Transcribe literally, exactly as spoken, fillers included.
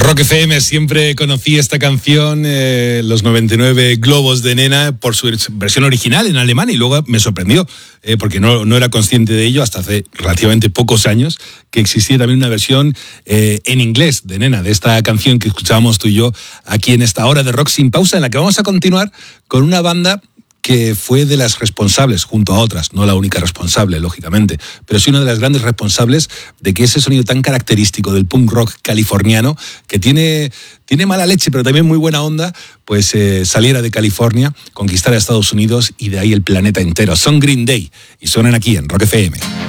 Rock F M, siempre conocí esta canción, eh, Los noventa y nueve Globos de Nena, por su versión original en alemán, y luego me sorprendió, eh, porque no, no era consciente de ello hasta hace relativamente pocos años, que existía también una versión eh, en inglés de Nena, de esta canción que escuchábamos tú y yo aquí en esta hora de Rock Sin Pausa, en la que vamos a continuar con una banda que fue de las responsables, junto a otras, no la única responsable, lógicamente, pero sí una de las grandes responsables de que ese sonido tan característico del punk rock californiano, que tiene, tiene mala leche, pero también muy buena onda, pues eh, saliera de California, conquistara Estados Unidos y de ahí el planeta entero. Son Green Day y suenan aquí en Rock F M.